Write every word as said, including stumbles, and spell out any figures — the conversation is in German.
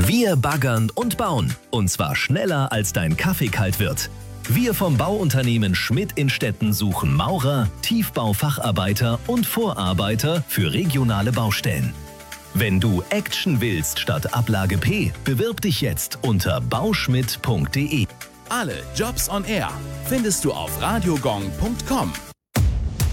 Wir baggern und bauen. Und zwar schneller, als dein Kaffee kalt wird. Wir vom Bauunternehmen Schmidt in Stetten suchen Maurer, Tiefbaufacharbeiter und Vorarbeiter für regionale Baustellen. Wenn du Action willst statt Ablage P, bewirb dich jetzt unter bauschmidt punkt de. Alle Jobs on Air findest du auf radiogong punkt com.